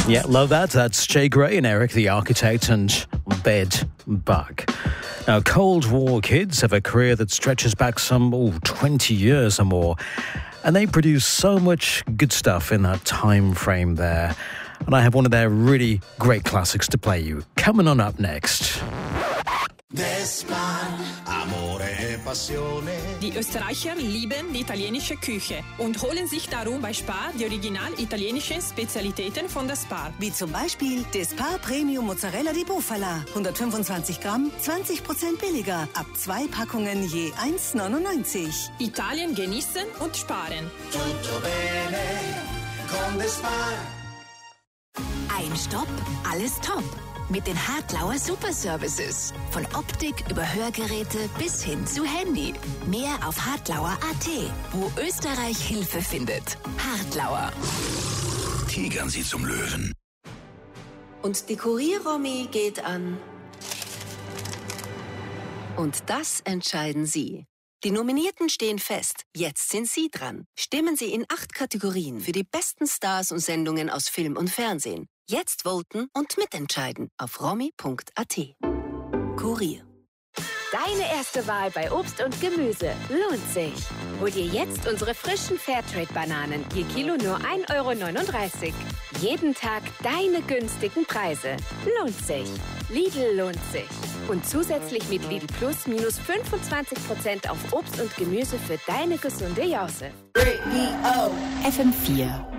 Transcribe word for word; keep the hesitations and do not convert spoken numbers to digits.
Yeah, love that. That's Jay Gray and Eric the Architect and Bed Bug. Now, Cold War kids have a career that stretches back some oh, twenty years or more. And they produce so much good stuff in that time frame there. And I have one of their really great classics to play you. Coming on up next. Die Österreicher lieben die italienische Küche und holen sich darum bei Spar die original italienischen Spezialitäten von der Spar. Wie zum Beispiel der Spar Premium Mozzarella di Bufala. hundertfünfundzwanzig Gramm, zwanzig Prozent billiger. Ab zwei Packungen je eins neunundneunzig. Italien genießen und sparen. Tutto bene con the Spar. Ein Stopp, alles top. Mit den Hartlauer Superservices. Von Optik über Hörgeräte bis hin zu Handy. Mehr auf hartlauer punkt a t, wo Österreich Hilfe findet. Hartlauer. Tigern Sie zum Löwen. Und die Kurier-Romy geht an. Und das entscheiden Sie. Die Nominierten stehen fest. Jetzt sind Sie dran. Stimmen Sie in acht Kategorien für die besten Stars und Sendungen aus Film und Fernsehen. Jetzt voten und mitentscheiden auf romy punkt a t. Kurier. Deine erste Wahl bei Obst und Gemüse lohnt sich. Hol dir jetzt unsere frischen Fairtrade-Bananen, je Kilo nur ein Euro neununddreißig. Jeden Tag deine günstigen Preise. Lohnt sich. Lidl lohnt sich. Und zusätzlich mit Lidl Plus minus fünfundzwanzig Prozent auf Obst und Gemüse für deine gesunde Jause. F M vier